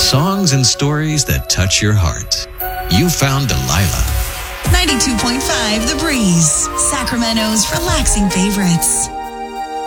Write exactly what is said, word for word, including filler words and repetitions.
Songs and stories that touch your heart. You found Delilah. ninety-two point five The Breeze, Sacramento's relaxing favorites.